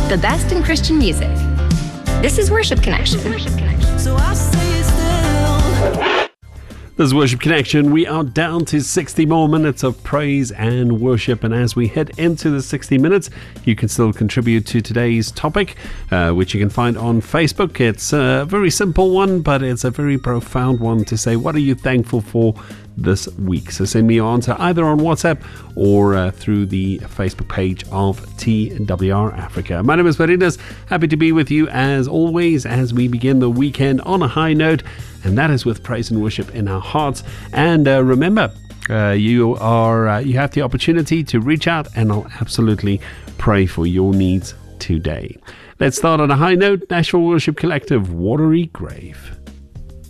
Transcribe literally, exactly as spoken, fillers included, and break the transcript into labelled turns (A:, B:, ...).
A: the best in Christian music. This is Worship Connection.
B: So I stay still.
C: This is Worship Connection. We are down to sixty more minutes of praise and worship. And as we head into the sixty minutes, you can still contribute to today's topic, uh, which you can find on Facebook. It's a very simple one, but it's a very profound one to say, what are you thankful for this week? So send me your answer either on WhatsApp or uh, through the Facebook page of T W R Africa. My name is Veritas. Happy to be with you as always as we begin the weekend on a high note, and that is with praise and worship in our hearts. And uh, remember, uh, you are uh, you have the opportunity to reach out, and I'll absolutely pray for your needs today. Let's start on a high note. Nashville Worship Collective, Watery Grave.